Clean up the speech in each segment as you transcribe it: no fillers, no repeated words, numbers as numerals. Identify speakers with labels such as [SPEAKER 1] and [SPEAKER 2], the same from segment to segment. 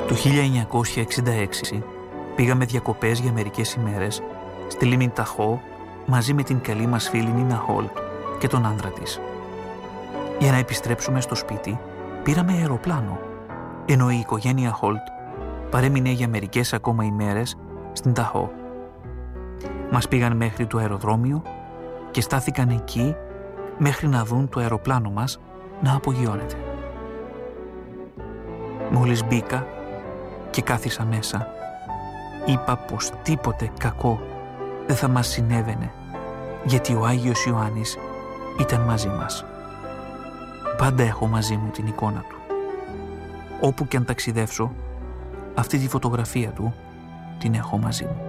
[SPEAKER 1] Το 1966 πήγαμε διακοπές για μερικές ημέρες στη λίμνη Ταχό μαζί με την καλή μας φίλη Νίνα Χολτ και τον άντρα της. Για να επιστρέψουμε στο σπίτι πήραμε αεροπλάνο, ενώ η οικογένεια Χολτ παρέμεινε για μερικές ακόμα ημέρες στην Ταχό. Μας πήγαν μέχρι το αεροδρόμιο και στάθηκαν εκεί μέχρι να δουν το αεροπλάνο μας να απογειώνεται. Μόλις μπήκα και κάθισα μέσα, είπα πως τίποτε κακό δεν θα μας συνέβαινε, γιατί ο Άγιος Ιωάννης ήταν μαζί μας. Πάντα έχω μαζί μου την εικόνα του. Όπου και αν ταξιδεύσω, αυτή τη φωτογραφία του την έχω μαζί μου.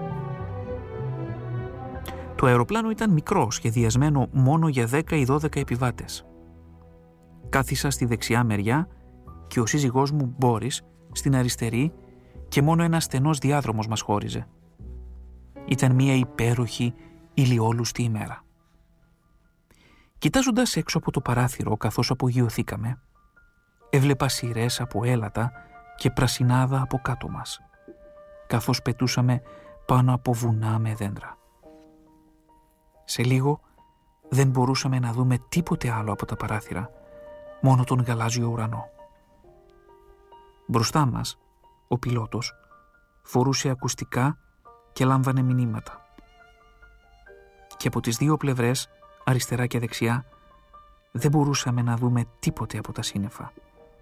[SPEAKER 1] Το αεροπλάνο ήταν μικρό, σχεδιασμένο μόνο για 10 ή 12 επιβάτες. Κάθισα στη δεξιά μεριά και ο σύζυγός μου Μπόρις στην αριστερή και μόνο ένας στενός διάδρομος μας χώριζε. Ήταν μια υπέροχη ηλιόλουστη ημέρα. Κοιτάζοντας έξω από το παράθυρο καθώς απογειωθήκαμε, έβλεπα σειρές από έλατα και πρασινάδα από κάτω μας, καθώς πετούσαμε πάνω από βουνά με δέντρα. Σε λίγο δεν μπορούσαμε να δούμε τίποτε άλλο από τα παράθυρα, μόνο τον γαλάζιο ουρανό. Μπροστά μας, ο πιλότος φορούσε ακουστικά και λάμβανε μηνύματα. Και από τις δύο πλευρές, αριστερά και δεξιά, δεν μπορούσαμε να δούμε τίποτε από τα σύννεφα.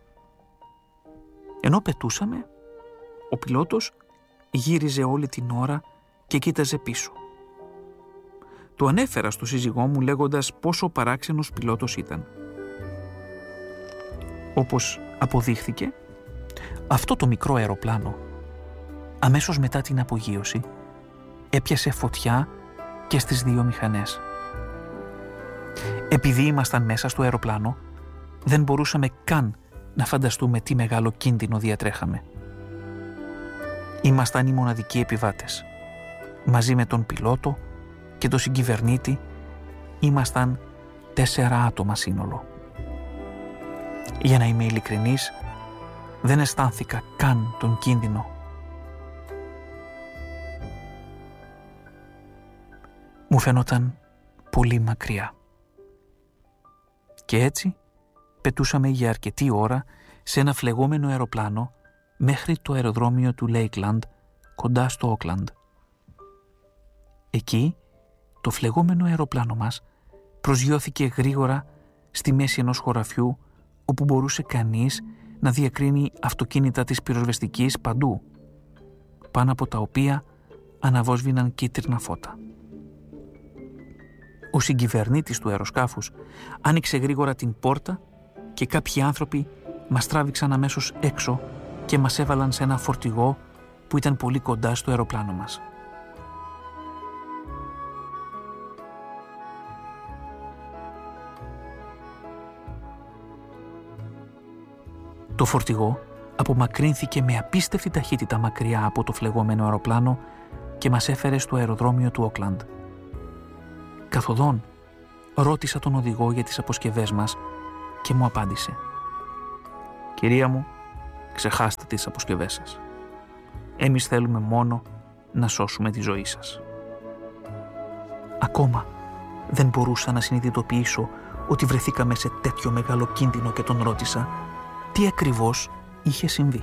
[SPEAKER 1] Ενώ πετούσαμε, ο πιλότος γύριζε όλη την ώρα και κοίταζε πίσω. Το ανέφερα στο σύζυγό μου λέγοντας πόσο παράξενος πιλότος ήταν. Όπως αποδείχθηκε, αυτό το μικρό αεροπλάνο, αμέσως μετά την απογείωση, έπιασε φωτιά και στις δύο μηχανές. Επειδή ήμασταν μέσα στο αεροπλάνο, δεν μπορούσαμε καν να φανταστούμε τι μεγάλο κίνδυνο διατρέχαμε. Ήμασταν οι μοναδικοί επιβάτες. Μαζί με τον πιλότο και τον συγκυβερνήτη ήμασταν 4 άτομα σύνολο. Για να είμαι ειλικρινής, δεν αισθάνθηκα καν τον κίνδυνο. Μου φαινόταν πολύ μακριά. Και έτσι πετούσαμε για αρκετή ώρα σε ένα φλεγόμενο αεροπλάνο μέχρι το αεροδρόμιο του Λέικλαντ, κοντά στο Όκλαντ. Εκεί το φλεγόμενο αεροπλάνο μας προσγειώθηκε γρήγορα στη μέση ενός χωραφιού όπου μπορούσε κανείς να διακρίνει αυτοκίνητα της πυροσβεστικής παντού, πάνω από τα οποία αναβόσβηναν κίτρινα φώτα. Ο συγκυβερνήτης του αεροσκάφους άνοιξε γρήγορα την πόρτα και κάποιοι άνθρωποι μας τράβηξαν αμέσως έξω και μας έβαλαν σε ένα φορτηγό που ήταν πολύ κοντά στο αεροπλάνο μας. Το φορτηγό απομακρύνθηκε με απίστευτη ταχύτητα μακριά από το φλεγόμενο αεροπλάνο και μας έφερε στο αεροδρόμιο του Όκλαντ. Καθοδόν, ρώτησα τον οδηγό για τις αποσκευές μας και μου απάντησε: «Κυρία μου, ξεχάστε τις αποσκευές σας. Εμείς θέλουμε μόνο να σώσουμε τη ζωή σας». Ακόμα δεν μπορούσα να συνειδητοποιήσω ότι βρεθήκαμε σε τέτοιο μεγάλο κίνδυνο και τον ρώτησα τι ακριβώς είχε συμβεί.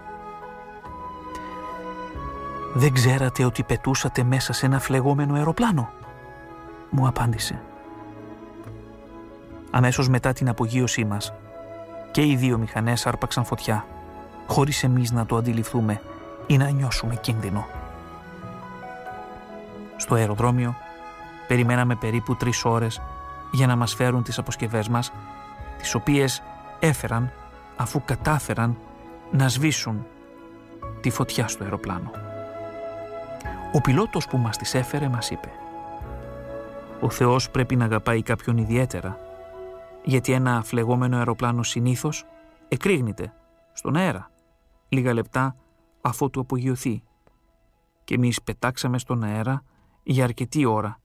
[SPEAKER 1] «Δεν ξέρατε ότι πετούσατε μέσα σε ένα φλεγόμενο αεροπλάνο?» μου απάντησε. Αμέσως μετά την απογείωσή μας και οι δύο μηχανές άρπαξαν φωτιά, χωρίς εμείς να το αντιληφθούμε ή να νιώσουμε κίνδυνο. Στο αεροδρόμιο περιμέναμε περίπου 3 ώρες για να μας φέρουν τις αποσκευές μας, τις οποίες έφεραν αφού κατάφεραν να σβήσουν τη φωτιά στο αεροπλάνο. Ο πιλότος που μας τις έφερε μας είπε: «Ο Θεός πρέπει να αγαπάει κάποιον ιδιαίτερα, γιατί ένα φλεγόμενο αεροπλάνο συνήθως εκρήγνεται στον αέρα λίγα λεπτά αφότου απογειωθεί και εμείς πετάξαμε στον αέρα για αρκετή ώρα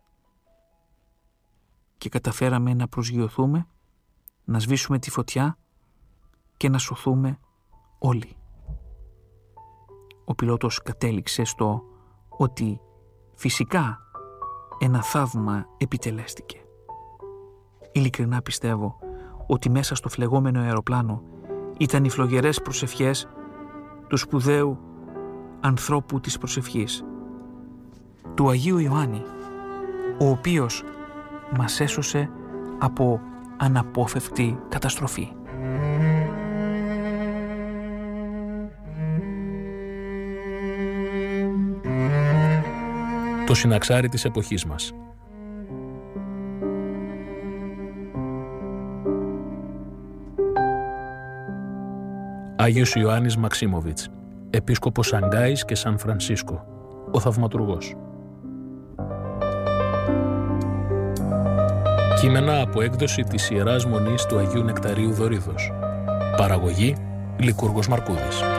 [SPEAKER 1] και καταφέραμε να προσγειωθούμε, να σβήσουμε τη φωτιά και να σωθούμε όλοι». ο πιλότος κατέληξε στο ότι φυσικά ένα θαύμα επιτελέστηκε. Ειλικρινά πιστεύω ότι μέσα στο φλεγόμενο αεροπλάνο ήταν οι φλογερές προσευχές του σπουδαίου ανθρώπου της προσευχής, του Αγίου Ιωάννη, ο οποίος μας έσωσε από αναπόφευκτη καταστροφή.
[SPEAKER 2] Το συναξάρι της εποχής μας. Άγιος Ιωάννης Μαξίμοβιτς, επίσκοπος Σανγκάης και Σαν Φρανσίσκο, ο Θαυματουργός. Κείμενα από έκδοση της Ιεράς Μονής του Αγίου Νεκταρίου Δωρίδος. Παραγωγή Λικούργος Μαρκούδης.